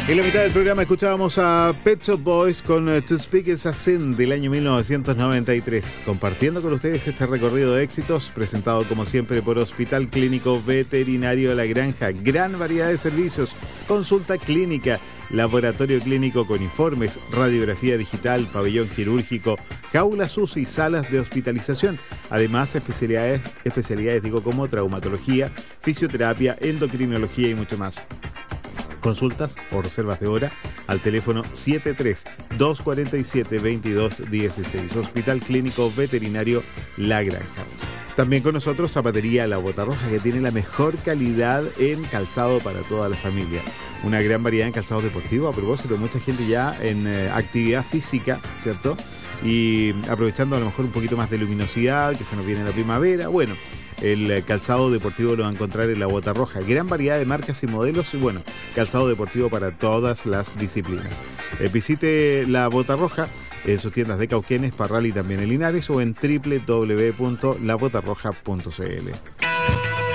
En la mitad del programa escuchábamos a Pet Shop Boys con To Speak Is a Sin del año 1993, compartiendo con ustedes este recorrido de éxitos presentado como siempre por Hospital Clínico Veterinario La Granja. Gran variedad de servicios, consulta clínica, laboratorio clínico con informes, radiografía digital, pabellón quirúrgico, jaulas UCI y salas de hospitalización. Además, especialidades como traumatología, fisioterapia, endocrinología y mucho más. Consultas o reservas de hora al teléfono 73-247-2216. Hospital Clínico Veterinario La Granja. También con nosotros Zapatería La Bota Roja, que tiene la mejor calidad en calzado para toda la familia. Una gran variedad en calzado deportivo. A propósito, mucha gente ya en actividad física, ¿cierto? Y aprovechando a lo mejor un poquito más de luminosidad, que se nos viene la primavera. Bueno, el calzado deportivo lo va a encontrar en La Bota Roja. Gran variedad de marcas y modelos y bueno, calzado deportivo para todas las disciplinas. Visite La Bota Roja en sus tiendas de Cauquenes, Parral y también en Linares o en www.labotarroja.cl.